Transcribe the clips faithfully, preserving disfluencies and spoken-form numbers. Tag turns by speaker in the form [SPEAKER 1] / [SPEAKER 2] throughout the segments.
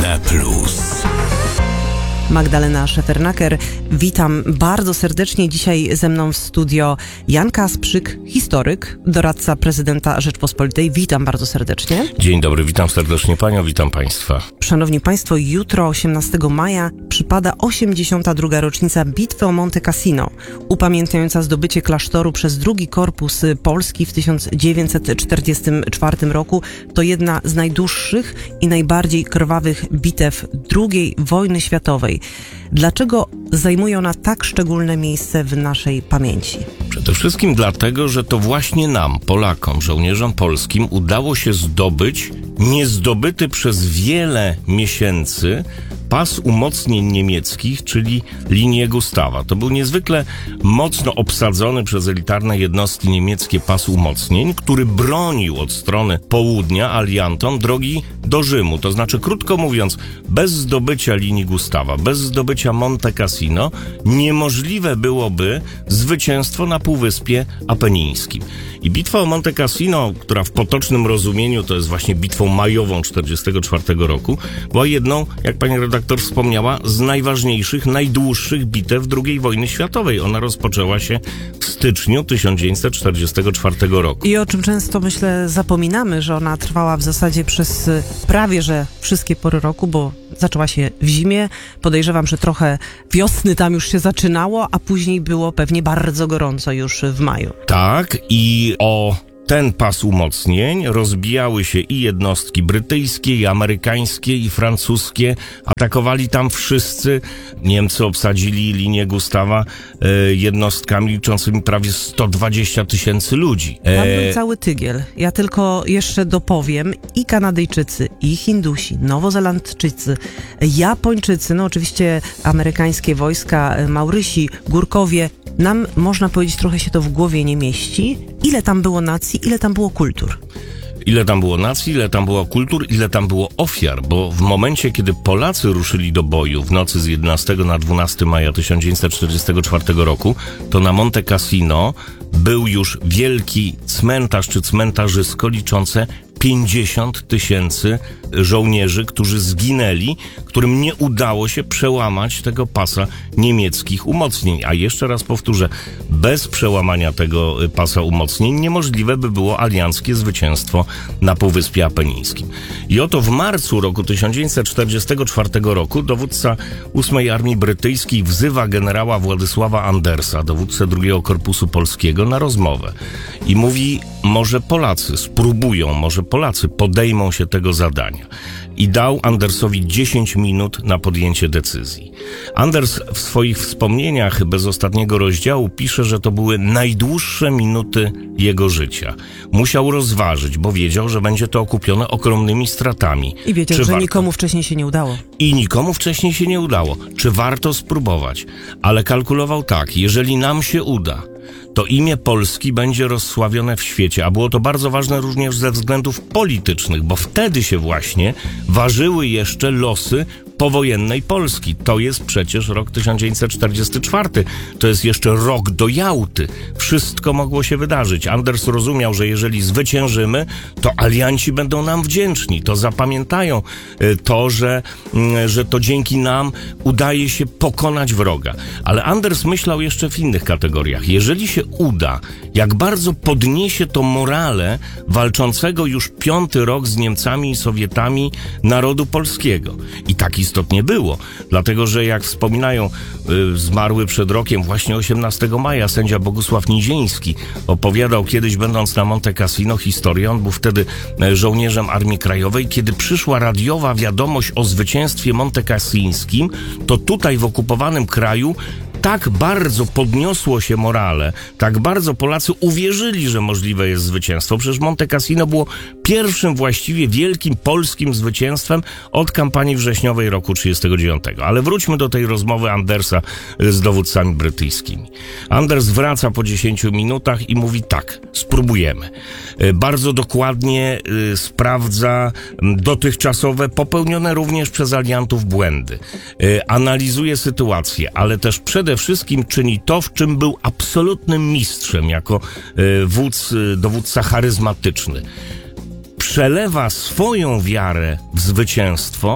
[SPEAKER 1] R Plus.
[SPEAKER 2] Magdalena Szefernaker, witam bardzo serdecznie. Dzisiaj ze mną w studio Jan Kasprzyk, historyk, doradca prezydenta Rzeczpospolitej. Witam bardzo serdecznie.
[SPEAKER 3] Dzień dobry, witam serdecznie panią, witam państwa.
[SPEAKER 2] Szanowni państwo, jutro, osiemnastego maja, przypada osiemdziesiąta druga rocznica bitwy o Monte Cassino, upamiętniająca zdobycie klasztoru przez drugi Korpus Polski w tysiąc dziewięćset czterdziestym czwartym roku. To jedna z najdłuższych i najbardziej krwawych bitew drugiej wojny światowej. Dlaczego zajmuje ona tak szczególne miejsce w naszej pamięci?
[SPEAKER 3] Przede wszystkim dlatego, że to właśnie nam, Polakom, żołnierzom polskim, udało się zdobyć niezdobyty przez wiele miesięcy pas umocnień niemieckich, czyli linię Gustawa. To był niezwykle mocno obsadzony przez elitarne jednostki niemieckie pas umocnień, który bronił od strony południa aliantom drogi do Rzymu. To znaczy, krótko mówiąc, bez zdobycia linii Gustawa, bez zdobycia Monte Cassino niemożliwe byłoby zwycięstwo na Półwyspie Apenińskim. I bitwa o Monte Cassino, która w potocznym rozumieniu to jest właśnie bitwą majową czterdziestego czwartego roku, była jedną, jak pani redaktor wspomniała, z najważniejszych, najdłuższych bitew drugiej wojny światowej. Ona rozpoczęła się w styczniu tysiąc dziewięćset czterdziestego czwartego roku.
[SPEAKER 2] I o czym często, myślę, zapominamy, że ona trwała w zasadzie przez prawie, że wszystkie pory roku, bo zaczęła się w zimie. Podejrzewam, że trochę wiosny tam już się zaczynało, a później było pewnie bardzo gorąco już w maju.
[SPEAKER 3] Tak, i o ten pas umocnień rozbijały się i jednostki brytyjskie, i amerykańskie, i francuskie. Atakowali tam wszyscy. Niemcy obsadzili linię Gustawa e, jednostkami liczącymi prawie sto dwadzieścia tysięcy ludzi.
[SPEAKER 2] Tam był cały tygiel. Ja tylko jeszcze dopowiem, i Kanadyjczycy, i Hindusi, Nowozelandczycy, Japończycy, no oczywiście amerykańskie wojska, Maurysi, Górkowie. Nam, można powiedzieć, trochę się to w głowie nie mieści. Ile tam było nacji, ile tam było kultur?
[SPEAKER 3] Ile tam było nacji, ile tam było kultur, ile tam było ofiar, bo w momencie, kiedy Polacy ruszyli do boju w nocy z jedenastego na dwunastego maja tysiąc dziewięćset czterdziestego czwartego roku, to na Monte Cassino był już wielki cmentarz czy cmentarzysko liczące pięćdziesiąt tysięcy żołnierzy, którzy zginęli, którym nie udało się przełamać tego pasa niemieckich umocnień. A jeszcze raz powtórzę, bez przełamania tego pasa umocnień niemożliwe by było alianckie zwycięstwo na Półwyspie Apenińskim. I oto w marcu roku tysiąc dziewięćset czterdziestego czwartego roku dowódca ósmej Armii Brytyjskiej wzywa generała Władysława Andersa, dowódcę drugiego Korpusu Polskiego, na rozmowę. I mówi, może Polacy spróbują, może Polacy podejmą się tego zadania. I dał Andersowi dziesięć minut na podjęcie decyzji. Anders w swoich wspomnieniach bez ostatniego rozdziału pisze, że to były najdłuższe minuty jego życia. Musiał rozważyć, bo wiedział, że będzie to okupione ogromnymi stratami.
[SPEAKER 2] I wiedział,
[SPEAKER 3] Czy
[SPEAKER 2] że
[SPEAKER 3] warto?
[SPEAKER 2] nikomu wcześniej się nie udało.
[SPEAKER 3] I nikomu wcześniej się nie udało. Czy warto spróbować? Ale kalkulował tak, jeżeli nam się uda, to imię Polski będzie rozsławione w świecie, a było to bardzo ważne również ze względów politycznych, bo wtedy się właśnie ważyły jeszcze losy powojennej Polski. To jest przecież rok tysiąc dziewięćset czterdziesty czwarty. To jest jeszcze rok do Jałty. Wszystko mogło się wydarzyć. Anders rozumiał, że jeżeli zwyciężymy, to alianci będą nam wdzięczni. To zapamiętają to, że, że to dzięki nam udaje się pokonać wroga. Ale Anders myślał jeszcze w innych kategoriach. Jeżeli się uda, jak bardzo podniesie to morale walczącego już piąty rok z Niemcami i Sowietami narodu polskiego. I tak istotnie było, dlatego że jak wspominają y, zmarły przed rokiem właśnie osiemnastego maja sędzia Bogusław Niziński, opowiadał kiedyś, będąc na Monte Cassino, historię. On był wtedy y, żołnierzem Armii Krajowej. Kiedy przyszła radiowa wiadomość o zwycięstwie montecassińskim, to tutaj w okupowanym kraju tak bardzo podniosło się morale, tak bardzo Polacy uwierzyli, że możliwe jest zwycięstwo. Przecież Monte Cassino było pierwszym właściwie wielkim polskim zwycięstwem od kampanii wrześniowej roku trzydziestego dziewiątego. Ale wróćmy do tej rozmowy Andersa z dowódcami brytyjskimi. Anders wraca po dziesięciu minutach i mówi tak, spróbujemy. Bardzo dokładnie y, sprawdza dotychczasowe, popełnione również przez aliantów błędy. Y, analizuje sytuację, ale też przede wszystkim czyni to, w czym był absolutnym mistrzem jako y, wódz, y, dowódca charyzmatyczny. Przelewa swoją wiarę w zwycięstwo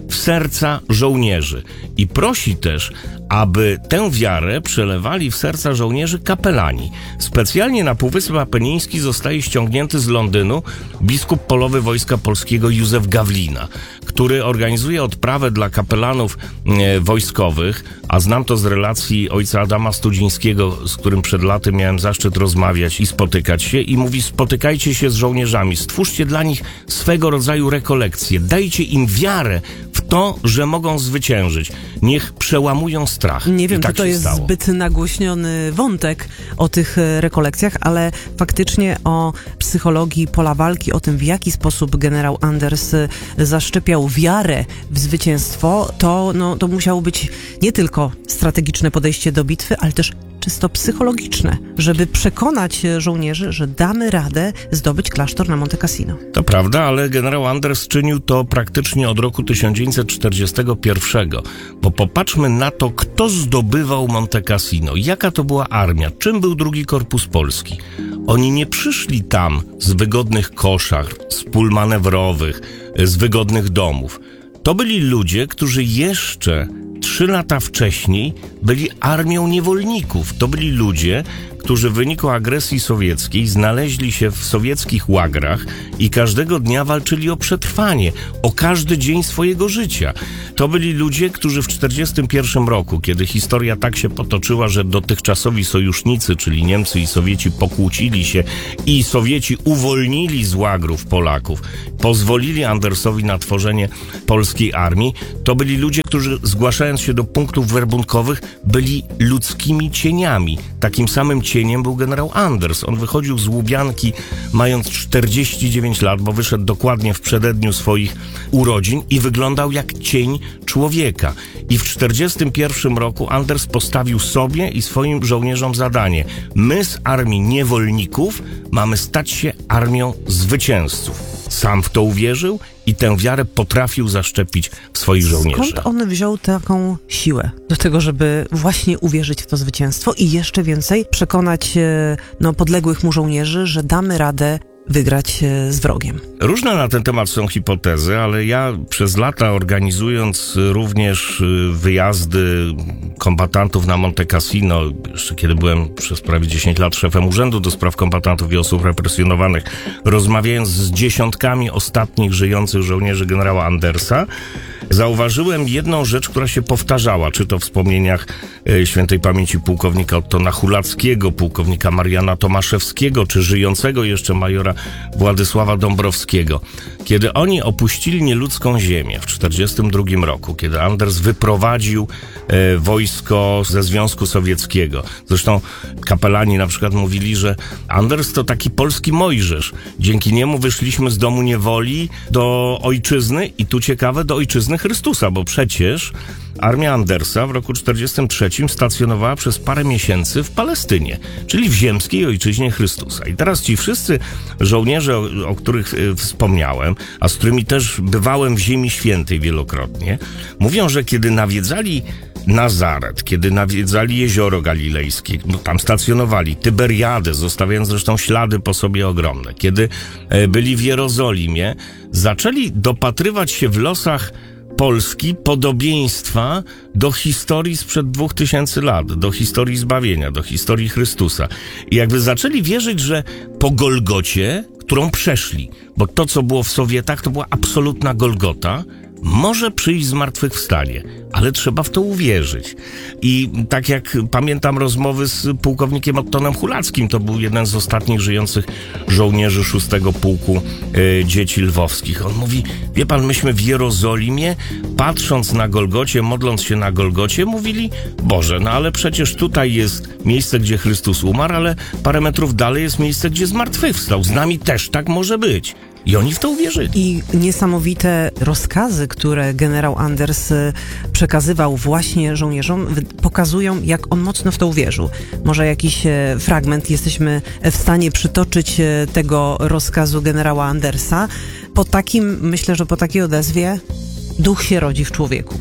[SPEAKER 3] w serca żołnierzy. I prosi też, aby tę wiarę przelewali w serca żołnierzy kapelani. Specjalnie na Półwysep Apeniński zostaje ściągnięty z Londynu biskup polowy Wojska Polskiego Józef Gawlina, który organizuje odprawę dla kapelanów e, wojskowych, a znam to z relacji ojca Adama Studzińskiego, z którym przed laty miałem zaszczyt rozmawiać i spotykać się, i mówi: spotykajcie się z żołnierzami, stwórzcie dla nich swego rodzaju rekolekcje, dajcie im wiarę w to, że mogą zwyciężyć. Niech przełamują strach.
[SPEAKER 2] Nie wiem,
[SPEAKER 3] I tak
[SPEAKER 2] czy to
[SPEAKER 3] się
[SPEAKER 2] jest
[SPEAKER 3] stało.
[SPEAKER 2] zbyt nagłośniony wątek o tych e, rekolekcjach, ale faktycznie o psychologii pola walki, o tym, w jaki sposób generał Anders e, zaszczepiał wiarę w zwycięstwo, to, no, to musiało być nie tylko strategiczne podejście do bitwy, ale też czysto psychologiczne, żeby przekonać żołnierzy, że damy radę zdobyć klasztor na Monte Cassino.
[SPEAKER 3] To prawda, ale generał Anders czynił to praktycznie od roku tysiąc dziewięćset czterdziestego pierwszego. Bo popatrzmy na to, kto zdobywał Monte Cassino, jaka to była armia, czym był drugi Korpus Polski. Oni nie przyszli tam z wygodnych koszar, z pól manewrowych, z wygodnych domów. To byli ludzie, którzy jeszcze trzy lata wcześniej byli armią niewolników. To byli ludzie, którzy w wyniku agresji sowieckiej znaleźli się w sowieckich łagrach i każdego dnia walczyli o przetrwanie, o każdy dzień swojego życia. To byli ludzie, którzy w czterdziestym pierwszym roku, kiedy historia tak się potoczyła, że dotychczasowi sojusznicy, czyli Niemcy i Sowieci, pokłócili się i Sowieci uwolnili z łagrów Polaków, pozwolili Andersowi na tworzenie polskiej armii, to byli ludzie, którzy zgłaszając się do punktów werbunkowych byli ludzkimi cieniami. Takim samym cieniem był generał Anders. On wychodził z Łubianki mając czterdzieści dziewięć lat, bo wyszedł dokładnie w przededniu swoich urodzin i wyglądał jak cień człowieka. I w czterdziestym pierwszym roku Anders postawił sobie i swoim żołnierzom zadanie: my z armii niewolników mamy stać się armią zwycięzców. Sam w to uwierzył i tę wiarę potrafił zaszczepić w swoich żołnierzy.
[SPEAKER 2] Skąd on wziął taką siłę do tego, żeby właśnie uwierzyć w to zwycięstwo i jeszcze więcej przekonać e, no, podległych mu żołnierzy, że damy radę wygrać e, z wrogiem?
[SPEAKER 3] Różne na ten temat są hipotezy, ale ja przez lata, organizując również wyjazdy kombatantów na Monte Cassino, jeszcze kiedy byłem przez prawie dziesięć lat szefem Urzędu do Spraw Kombatantów i Osób Represjonowanych, rozmawiając z dziesiątkami ostatnich żyjących żołnierzy generała Andersa, zauważyłem jedną rzecz, która się powtarzała, czy to w wspomnieniach e, świętej pamięci pułkownika Ottona Hulackiego, pułkownika Mariana Tomaszewskiego, czy żyjącego jeszcze majora Władysława Dąbrowskiego. Kiedy oni opuścili nieludzką ziemię w czterdziestym drugim roku, kiedy Anders wyprowadził e, wojsko ze Związku Sowieckiego. Zresztą kapelani na przykład mówili, że Anders to taki polski Mojżesz. Dzięki niemu wyszliśmy z domu niewoli do ojczyzny i tu ciekawe, do ojczyzny Chrystusa, bo przecież armia Andersa w roku czterdziestym trzecim stacjonowała przez parę miesięcy w Palestynie, czyli w ziemskiej ojczyźnie Chrystusa. I teraz ci wszyscy żołnierze, o, o których y, wspomniałem, a z którymi też bywałem w Ziemi Świętej wielokrotnie, mówią, że kiedy nawiedzali Nazaret, kiedy nawiedzali Jezioro Galilejskie, no tam stacjonowali, Tyberiadę, zostawiając zresztą ślady po sobie ogromne, kiedy e, byli w Jerozolimie, zaczęli dopatrywać się w losach Polski podobieństwa do historii sprzed dwóch tysięcy lat, do historii zbawienia, do historii Chrystusa. I jakby zaczęli wierzyć, że po Golgocie, którą przeszli, bo to, co było w Sowietach, to była absolutna Golgota, może przyjść zmartwychwstanie, ale trzeba w to uwierzyć. I tak jak pamiętam rozmowy z pułkownikiem Ottonem Hulackim, to był jeden z ostatnich żyjących żołnierzy szóstego Pułku e, Dzieci Lwowskich. On mówi: wie pan, myśmy w Jerozolimie, patrząc na Golgocie, modląc się na Golgocie, mówili: Boże, no ale przecież tutaj jest miejsce, gdzie Chrystus umarł, ale parę metrów dalej jest miejsce, gdzie zmartwychwstał. Z nami też tak może być. I oni w to uwierzyli.
[SPEAKER 2] I niesamowite rozkazy, które generał Anders przekazywał właśnie żołnierzom, pokazują, jak on mocno w to uwierzył. Może jakiś fragment jesteśmy w stanie przytoczyć tego rozkazu generała Andersa. Po takim, myślę, że po takiej odezwie duch się rodzi w człowieku.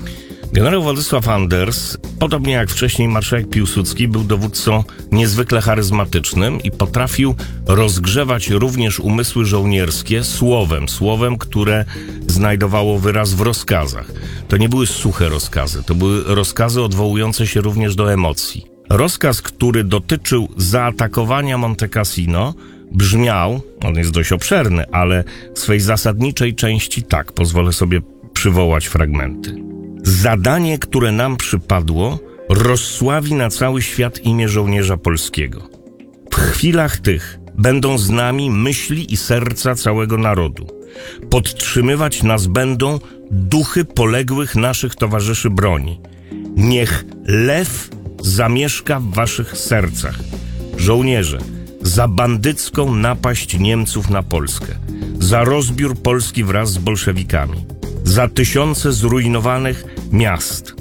[SPEAKER 3] Generał Władysław Anders, podobnie jak wcześniej marszałek Piłsudski, był dowódcą niezwykle charyzmatycznym i potrafił rozgrzewać również umysły żołnierskie słowem, słowem, które znajdowało wyraz w rozkazach. To nie były suche rozkazy, to były rozkazy odwołujące się również do emocji. Rozkaz, który dotyczył zaatakowania Monte Cassino, brzmiał, on jest dość obszerny, ale w swej zasadniczej części tak, pozwolę sobie przywołać fragmenty. Zadanie, które nam przypadło, rozsławi na cały świat imię żołnierza polskiego. W chwilach tych będą z nami myśli i serca całego narodu. Podtrzymywać nas będą duchy poległych naszych towarzyszy broni. Niech lew zamieszka w waszych sercach. Żołnierze, za bandycką napaść Niemców na Polskę, za rozbiór Polski wraz z bolszewikami, za tysiące zrujnowanych miast,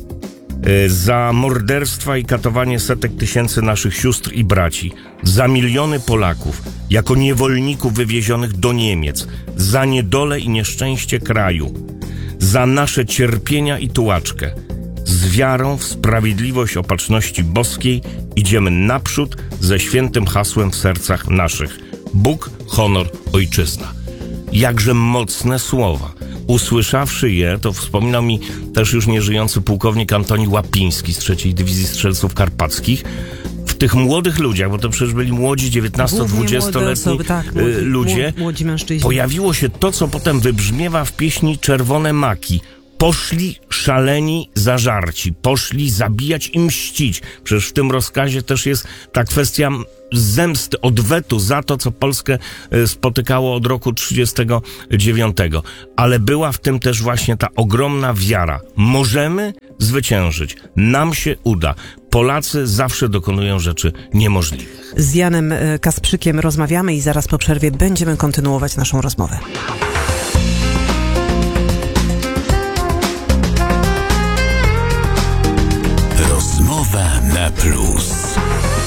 [SPEAKER 3] za morderstwa i katowanie setek tysięcy naszych sióstr i braci, za miliony Polaków jako niewolników wywiezionych do Niemiec, za niedolę i nieszczęście kraju, za nasze cierpienia i tułaczkę. Z wiarą w sprawiedliwość opatrzności boskiej idziemy naprzód ze świętym hasłem w sercach naszych. Bóg, honor, ojczyzna. Jakże mocne słowa. Usłyszawszy je, to wspominał mi też już nieżyjący pułkownik Antoni Łapiński z trzeciej Dywizji Strzelców Karpackich. W tych młodych ludziach, bo to przecież byli młodzi dziewiętnasto-dwudziestoletni
[SPEAKER 2] tak,
[SPEAKER 3] ludzie,
[SPEAKER 2] młodzi mężczyźni.
[SPEAKER 3] Pojawiło się to, co potem wybrzmiewa w pieśni Czerwone Maki. Poszli szaleni zażarci, poszli zabijać i mścić. Przecież w tym rozkazie też jest ta kwestia zemsty, odwetu za to, co Polskę spotykało od roku trzydziestego dziewiątego. Ale była w tym też właśnie ta ogromna wiara. Możemy zwyciężyć. Nam się uda. Polacy zawsze dokonują rzeczy niemożliwych.
[SPEAKER 2] Z Janem Kasprzykiem rozmawiamy i zaraz po przerwie będziemy kontynuować naszą rozmowę.
[SPEAKER 1] Rozmowa na plus.